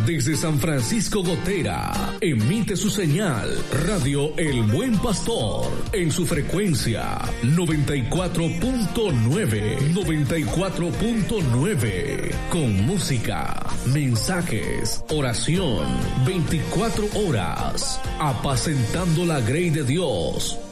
Desde San Francisco Gotera, emite su señal Radio El Buen Pastor en su frecuencia 94.9, con música, mensajes, oración, 24 horas, apacentando la grey de Dios